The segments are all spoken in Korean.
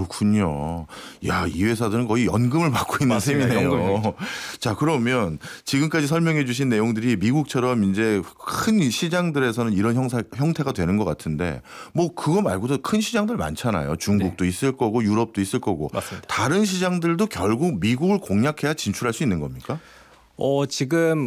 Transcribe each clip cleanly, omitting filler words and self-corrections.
그렇군요. 야, 이 회사들은 거의 연금을 받고 있는 맞습니다. 셈이네요. 연금이죠. 자, 그러면 지금까지 설명해 주신 내용들이 미국처럼 이제 큰 시장들에서는 이런 형태가 되는 것 같은데 뭐 그거 말고도 큰 시장들 많잖아요. 중국도 있을 거고 유럽도 있을 거고. 맞습니다. 다른 시장들도 결국 미국을 공략해야 진출할 수 있는 겁니까? 지금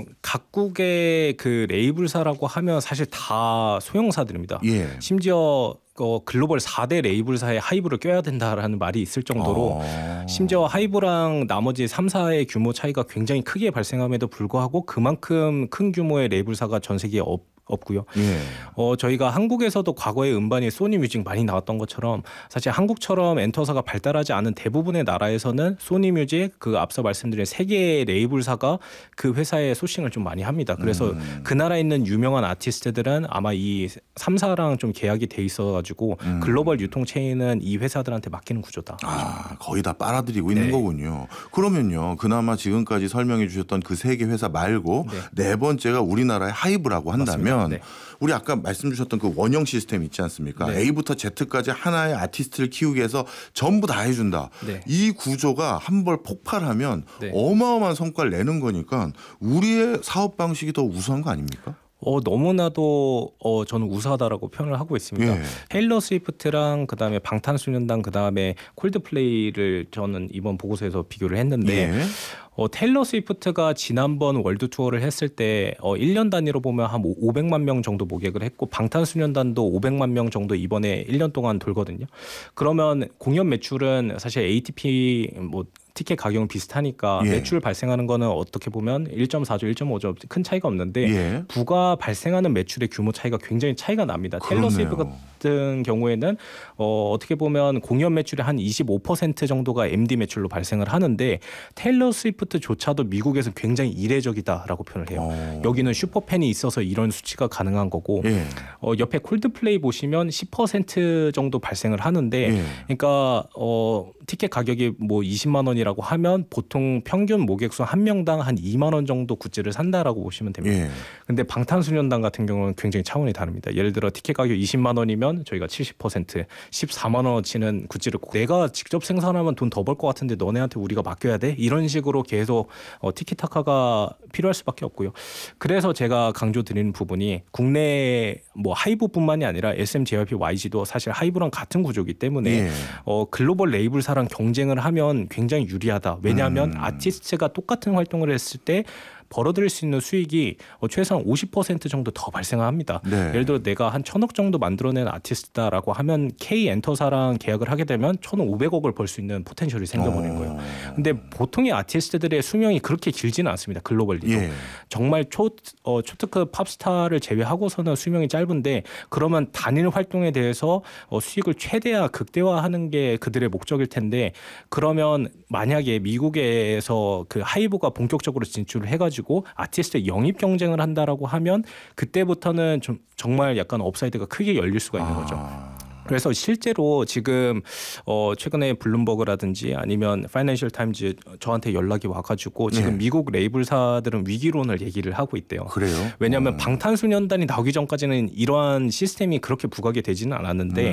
각국의 그 레이블사라고 하면 사실 다 소형사들입니다. 예. 심지어 글로벌 4대 레이블사에 하이브를 껴야 된다라는 말이 있을 정도로 심지어 하이브랑 나머지 3사의 규모 차이가 굉장히 크게 발생함에도 불구하고 그만큼 큰 규모의 레이블사가 전 세계에 없고요. 예. 저희가 한국에서도 과거에 음반이 소니 뮤직 많이 나왔던 것처럼 사실 한국처럼 엔터사가 발달하지 않은 대부분의 나라에서는 소니 뮤직 그 앞서 말씀드린 세 개의 레이블사가 그 회사에 소싱을 좀 많이 합니다. 그래서 그 나라에 있는 유명한 아티스트들은 아마 이 3사랑 좀 계약이 돼 있어가지고 글로벌 유통 체인은 이 회사들한테 맡기는 구조다. 거의 다 빨아들이고 있는 거군요. 그러면요, 그나마 지금까지 설명해 주셨던 그 세 개 회사 말고 네 번째가 우리나라의 하이브라고 한다면 우리 아까 말씀 주셨던 그 원형 시스템 있지 않습니까? A부터 Z까지 하나의 아티스트를 키우기 위해서 전부 다 해준다. 이 구조가 한 번 폭발하면 어마어마한 성과를 내는 거니까 우리의 사업 방식이 더 우수한 거 아닙니까? 너무나도 저는 우수하다라고 표현을 하고 있습니다. 테일러 스위프트랑 그다음에 방탄소년단 그다음에 콜드플레이를 저는 이번 보고서에서 비교를 했는데 테일러 스위프트가 지난번 월드 투어를 했을 때 1년 단위로 보면 한 500만 명 정도 모객을 했고 방탄소년단도 500만 명 정도 이번에 1년 동안 돌거든요. 그러면 공연 매출은 사실 ATP 티켓 가격은 비슷하니까 매출 발생하는 거는 어떻게 보면 1.4조, 1.5조 큰 차이가 없는데 부가 발생하는 매출의 규모 차이가 굉장히 차이가 납니다. 테일러 스위프트 같은 경우에는 어떻게 보면 공연 매출의 한 25% 정도가 MD 매출로 발생을 하는데 테일러 스위프트조차도 미국에서 굉장히 이례적이다라고 표현을 해요. 여기는 슈퍼팬이 있어서 이런 수치가 가능한 거고 옆에 콜드플레이 보시면 10% 정도 발생을 하는데 그러니까 티켓 가격이 20만 원이라고 하면 보통 평균 모객수 한 명당 한 2만 원 정도 굿즈를 산다라고 보시면 됩니다. 근데 방탄소년단 같은 경우는 굉장히 차원이 다릅니다. 예를 들어 티켓 가격 20만 원이면 저희가 70%, 14만 원어치는 굿즈를 내가 직접 생산하면 돈 더 벌 것 같은데 너네한테 우리가 맡겨야 돼? 이런 식으로 계속 티키타카가 필요할 수밖에 없고요. 그래서 제가 강조드리는 부분이 국내 하이브뿐만이 아니라 SM, JYP, YG도 사실 하이브랑 같은 구조이기 때문에 글로벌 레이블사랑 경쟁을 하면 굉장히 유리하다. 왜냐하면 아티스트가 똑같은 활동을 했을 때 벌어들일 수 있는 수익이 최소한 50% 정도 더 발생합니다. 예를 들어 내가 한 1,000억 정도 만들어낸 아티스트다라고 하면 K 엔터사랑 계약을 하게 되면 1,500억을 벌 수 있는 포텐셜이 생겨버리는 거예요. 근데 보통의 아티스트들의 수명이 그렇게 길지는 않습니다. 글로벌리도. 정말 초특급 팝스타를 제외하고서는 수명이 짧은데 그러면 단일 활동에 대해서 수익을 최대화 극대화하는 게 그들의 목적일 텐데 그러면 만약에 미국에서 그 하이브가 본격적으로 진출을 해가지고 아티스트 영입 경쟁을 한다라고 하면 그때부터는 좀 정말 약간 업사이드가 크게 열릴 수가 있는 거죠. 그래서 실제로 지금 최근에 블룸버그라든지 아니면 파이낸셜 타임즈 저한테 연락이 와가지고 지금 미국 레이블사들은 위기론을 얘기를 하고 있대요. 그래요? 왜냐하면 방탄소년단이 나오기 전까지는 이러한 시스템이 그렇게 부각이 되지는 않았는데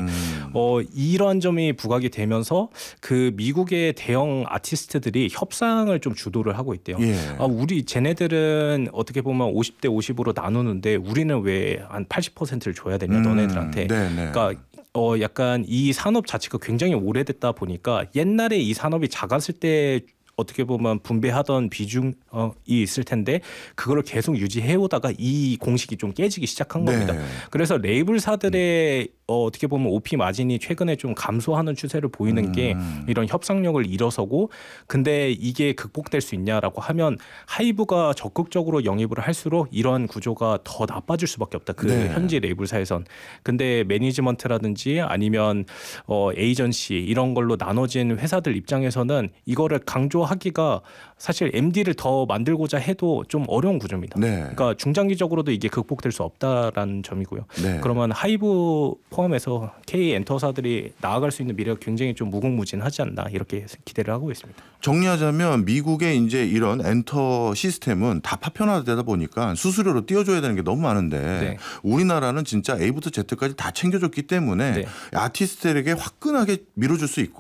이러한 점이 부각이 되면서 그 미국의 대형 아티스트들이 협상을 좀 주도를 하고 있대요. 우리 쟤네들은 어떻게 보면 50대 50으로 나누는데 우리는 왜 한 80%를 줘야 되냐 너네들한테. 그러니까 약간 이 산업 자체가 굉장히 오래됐다 보니까 옛날에 이 산업이 작았을 때 어떻게 보면 분배하던 비중이 있을 텐데 그거를 계속 유지해 오다가 이 공식이 좀 깨지기 시작한 겁니다. 그래서 레이블사들의 어떻게 보면 OP 마진이 최근에 좀 감소하는 추세를 보이는 게 이런 협상력을 일어서고 근데 이게 극복될 수 있냐라고 하면 하이브가 적극적으로 영입을 할수록 이런 구조가 더 나빠질 수밖에 없다. 그 현지 레이블사에선. 근데 매니지먼트라든지 아니면 에이전시 이런 걸로 나눠진 회사들 입장에서는 이거를 강조하기가 사실 MD를 더 만들고자 해도 좀 어려운 구조입니다. 그러니까 중장기적으로도 이게 극복될 수 없다라는 점이고요. 그러면 하이브 포함해서 K 엔터사들이 나아갈 수 있는 미래가 굉장히 좀 무궁무진하지 않나 이렇게 기대를 하고 있습니다. 정리하자면 미국의 이제 이런 엔터 시스템은 다 파편화되다 보니까 수수료로 띄워줘야 되는 게 너무 많은데 우리나라는 진짜 A부터 Z까지 다 챙겨줬기 때문에 아티스트들에게 화끈하게 밀어줄 수 있고